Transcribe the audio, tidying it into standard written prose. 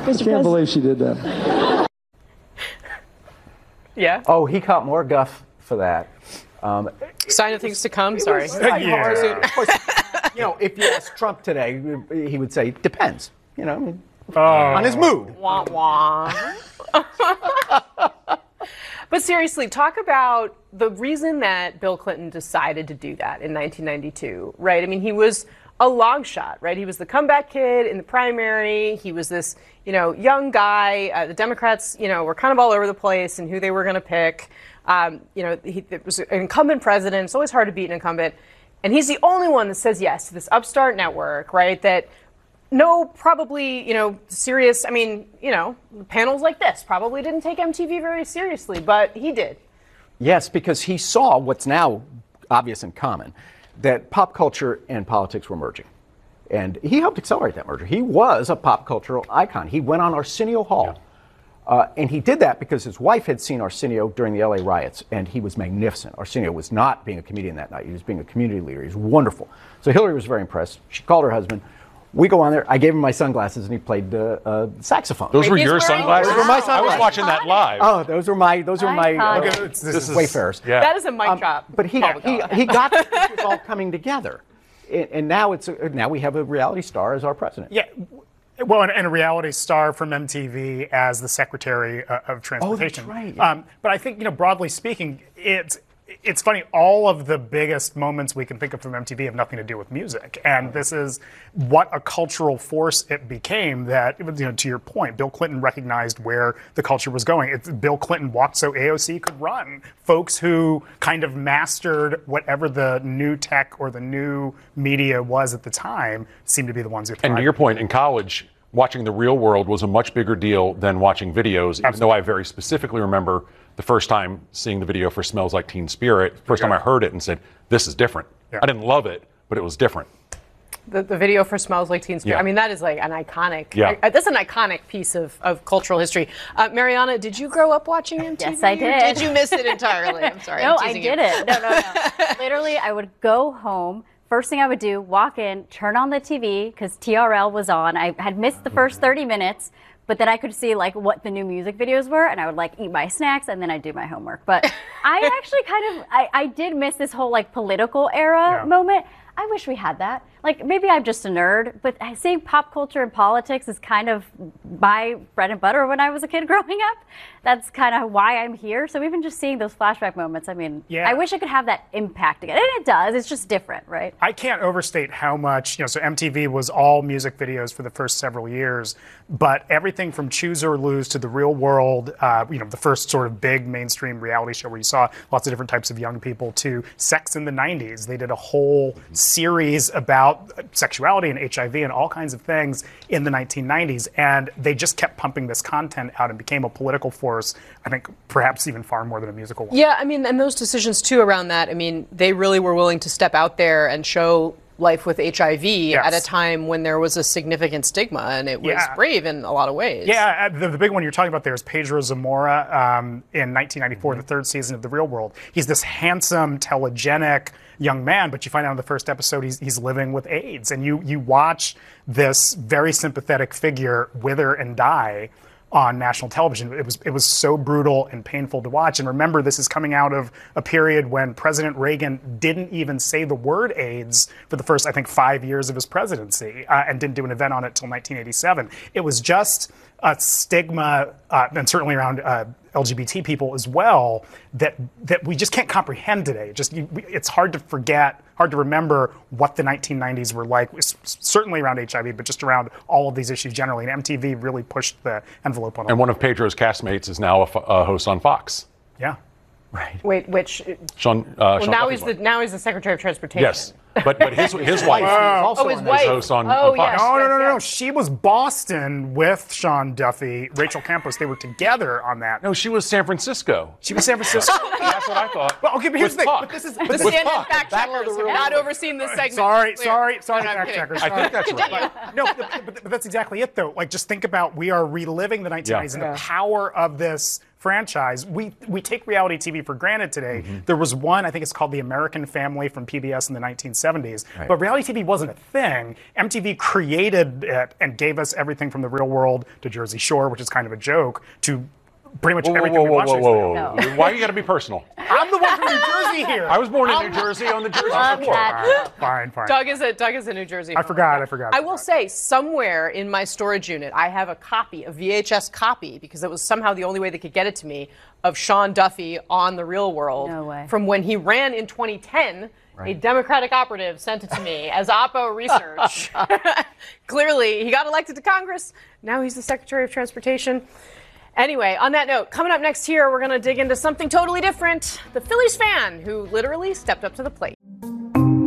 I can't believe she did that. Yeah. Oh, he caught more guff for that. Sign of things to come. Sorry. Of course, if you ask Trump today, he would say depends. On his mood. Wah, wah. But seriously, talk about the reason that Bill Clinton decided to do that in 1992, right? I mean, he was a long shot, right? He was the comeback kid in the primary. He was this, young guy. The Democrats, were kind of all over the place and who they were going to pick. It was an incumbent president. It's always hard to beat an incumbent. And he's the only one that says yes to this upstart network, right? That probably, serious, panels like this probably didn't take MTV very seriously, but he did. Yes, because he saw what's now obvious and common, that pop culture and politics were merging. And he helped accelerate that merger. He was a pop cultural icon. He went on Arsenio Hall. And he did that because his wife had seen Arsenio during the LA riots, and he was magnificent. Arsenio was not being a comedian that night. He was being a community leader. He was wonderful. So Hillary was very impressed. She called her husband. We go on there. I gave him my sunglasses, and he played saxophone. Those were your sunglasses? Those were my sunglasses. I was watching that live. Oh, those were my this is Wayfarers. Yeah. That is a mic drop. But he got it all coming together, and now now we have a reality star as our president. Yeah. Well, and a reality star from MTV as the Secretary of Transportation. Oh, that's right. But I think, broadly speaking, it's funny, all of the biggest moments we can think of from MTV have nothing to do with music. And this is what a cultural force it became that, to your point, Bill Clinton recognized where the culture was going. Bill Clinton walked so AOC could run. Folks who kind of mastered whatever the new tech or the new media was at the time seemed to be the ones who thrived. And to your point, in college, watching The Real World was a much bigger deal than watching videos, even though I very specifically remember the first time seeing the video for Smells Like Teen Spirit, first time I heard it and said, this is different. Yeah. I didn't love it, but it was different. The video for Smells Like Teen Spirit, yeah. I mean, that is like an iconic, yeah. That's an iconic piece of cultural history. Mariana, did you grow up watching MTV? Yes, I did. Or did you miss it entirely? I'm sorry. No, I didn't. No. Literally, I would go home. First thing I would do, walk in, turn on the TV, because TRL was on. I had missed the first 30 minutes, but then I could see what the new music videos were, and I would eat my snacks, and then I'd do my homework. But I actually I did miss this whole political era moment. I wish we had that. Maybe I'm just a nerd, but seeing pop culture and politics is kind of my bread and butter when I was a kid growing up. That's kind of why I'm here. So even just seeing those flashback moments, I wish I could have that impact again. And it does. It's just different, right? I can't overstate how much, so MTV was all music videos for the first several years, but everything from Choose or Lose to The Real World, the first sort of big mainstream reality show where you saw lots of different types of young people, to Sex in the 90s. They did a whole series about sexuality and HIV and all kinds of things in the 1990s, and they just kept pumping this content out and became a political force, I think perhaps even far more than a musical one. Yeah, and those decisions too around that, they really were willing to step out there and show life with HIV at a time when there was a significant stigma, and it was brave in a lot of ways. Yeah, the big one you're talking about there is Pedro Zamora in 1994, the third season of The Real World. He's this handsome, telegenic young man, but you find out in the first episode he's living with AIDS, and you watch this very sympathetic figure wither and die on national television. It was so brutal and painful to watch. And remember, this is coming out of a period when President Reagan didn't even say the word AIDS for the first, I think, 5 years of his presidency, and didn't do an event on it till 1987. It was just a stigma, and certainly around LGBT people as well, that we just can't comprehend today. It's hard to forget, hard to remember what the 1990s were like, certainly around HIV, but just around all of these issues generally. And MTV really pushed the envelope on it. And one of Pedro's castmates is now a host on Fox. Yeah. Right. Wait, which? Sean now he's the Secretary of Transportation. Yes, but his wife also his host on Fox. Yes, No. She was Boston with Sean Duffy, Rachel Campos. They were together on that. No, she was San Francisco. She was San Francisco. That's what I thought. Well, okay, but here's the thing. Puck. But this is The CNN fact checkers have not overseen this segment. Sorry, No, I'm fact kidding. checkers. I think that's right. No, but that's exactly it, though. Just think about, we are reliving the 1990s and the power of this franchise. We take reality TV for granted today. There was one, I think it's called The American Family from PBS in the 1970s. 70s. Right. But reality TV wasn't a thing. MTV created it and gave us everything from The Real World to Jersey Shore, which is kind of a joke, to pretty much everything we watch. Why you got to be personal? I'm the one from New Jersey here. I was born in New Jersey on the Jersey Love Shore. that. Fine. Doug is a New Jersey. I forgot. I will say, somewhere in my storage unit, I have a VHS copy, because it was somehow the only way they could get it to me, of Sean Duffy on The Real World. No way. From when he ran in 2010. A Democratic operative sent it to me as Oppo research. Clearly, he got elected to Congress. Now he's the Secretary of Transportation. Anyway, on that note, coming up next here, we're going to dig into something totally different. The Phillies fan who literally stepped up to the plate.